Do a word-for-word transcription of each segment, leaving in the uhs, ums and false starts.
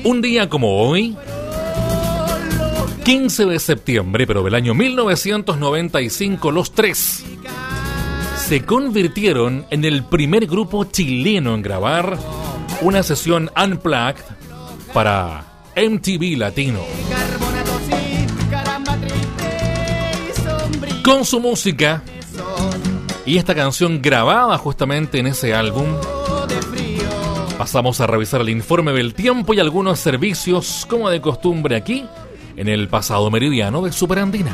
Un día como hoy, quince de septiembre, pero del año mil novecientos noventa y cinco, los tres se convirtieron en el primer grupo chileno en grabar una sesión unplugged para M T V Latino. Con su música y esta canción grabada justamente en ese álbum, pasamos a revisar el informe del tiempo y algunos servicios, como de costumbre aquí, en el pasado meridiano de Superandina.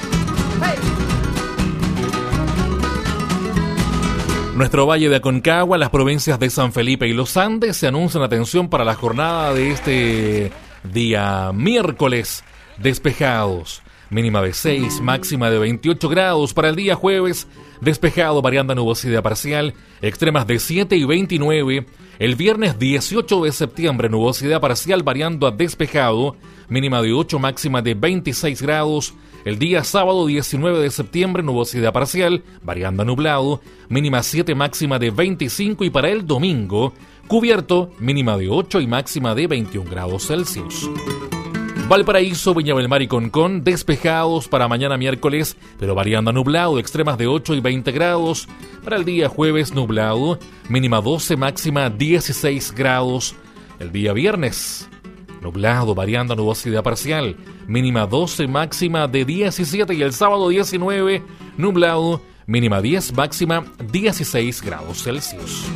Nuestro Valle de Aconcagua, las provincias de San Felipe y Los Andes se anuncian atención para la jornada de este día miércoles, despejados. Mínima de seis, máxima de veintiocho grados. Para el día jueves, despejado, variando a nubosidad parcial, extremas de siete y veintinueve. El viernes dieciocho de septiembre, nubosidad parcial variando a despejado, mínima de ocho, máxima de veintiséis grados. El día sábado diecinueve de septiembre, nubosidad parcial, variando a nublado, mínima siete, máxima de veinticinco. Y para el domingo, cubierto, mínima de ocho y máxima de veintiún grados Celsius. Valparaíso, Viña del Mar y Concón, despejados para mañana miércoles, pero variando a nublado, extremas de ocho y veinte grados. Para el día jueves, nublado, mínima doce, máxima dieciséis grados. El día viernes, nublado, variando a nubosidad parcial, mínima doce, máxima de diecisiete. Y el sábado diecinueve, nublado, mínima diez, máxima dieciséis grados Celsius.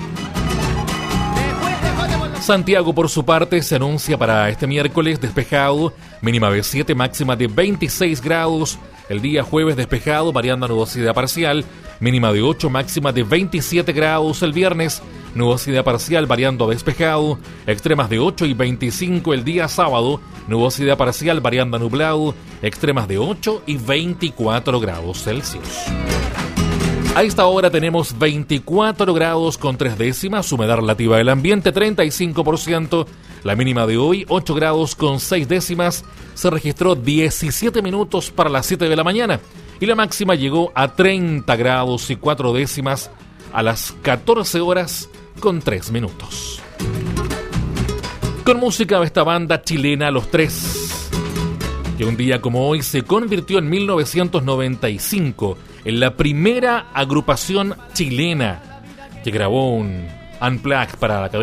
Santiago, por su parte, se anuncia para este miércoles despejado, mínima de siete, máxima de veintiséis grados. El día jueves despejado, variando a nubosidad parcial, mínima de ocho, máxima de veintisiete grados. El viernes, nubosidad parcial, variando a despejado, extremas de ocho y veinticinco. El día sábado, nubosidad parcial, variando a nublado, extremas de ocho y veinticuatro grados Celsius. A esta hora tenemos veinticuatro grados con tres décimas, humedad relativa del ambiente treinta y cinco por ciento, la mínima de hoy ocho grados con seis décimas, se registró diecisiete minutos para las siete de la mañana y la máxima llegó a treinta grados y cuatro décimas a las catorce horas con tres minutos. Con música de esta banda chilena Los Tres, que un día como hoy se convirtió en mil novecientos noventa y cinco en la primera agrupación chilena que grabó un unplugged para la cabeza